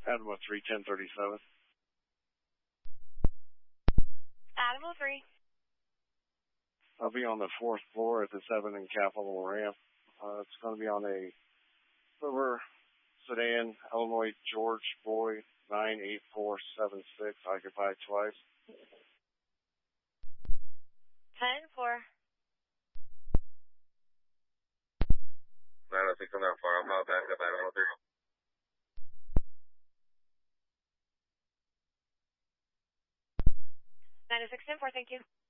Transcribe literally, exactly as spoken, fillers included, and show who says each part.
Speaker 1: Admiral three ten thirty-seven.
Speaker 2: Admiral three.
Speaker 1: I'll be on the fourth floor at the seven and Capitol ramp. Uh, it's going to be on a silver sedan, Illinois George Boy nine eight four seven six, occupied twice.
Speaker 2: ten four.
Speaker 3: nine oh six on that far, I'm out back up, Admiral three.
Speaker 2: nine oh six ten four, thank you.